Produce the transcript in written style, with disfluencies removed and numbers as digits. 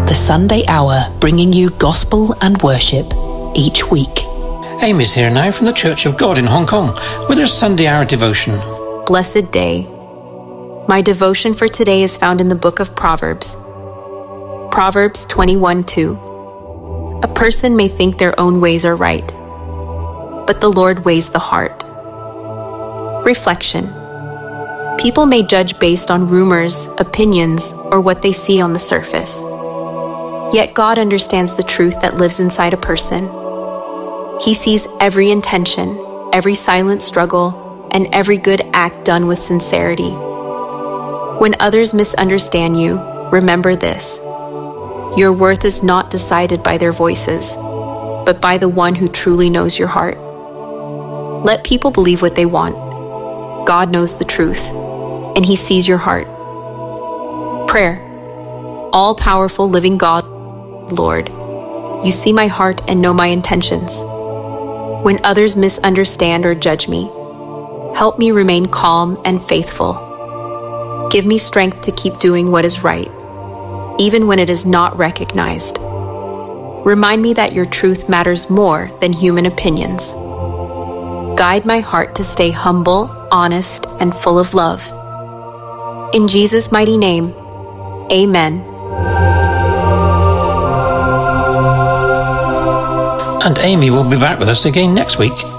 The Sunday Hour, bringing you gospel and worship each week. Amy's here now from the Church of God in Hong Kong with her Sunday Hour devotion. Blessed day. My devotion for today is found in the book of Proverbs. Proverbs 21:2. A person may think their own ways are right, but the Lord weighs the heart. Reflection. People may judge based on rumors, opinions, or what they see on the surface. Yet God understands the truth that lives inside a person. He sees every intention, every silent struggle, and every good act done with sincerity. When others misunderstand you, remember this. Your worth is not decided by their voices, but by the one who truly knows your heart. Let people believe what they want. God knows the truth, and He sees your heart. Prayer. All-powerful living God, Lord, you see my heart and know my intentions. When others misunderstand or judge me, help me remain calm and faithful. Give me strength to keep doing what is right, even when it is not recognized. Remind me that your truth matters more than human opinions. Guide my heart to stay humble, honest, and full of love. In Jesus' mighty name, amen. And Amy will be back with us again next week.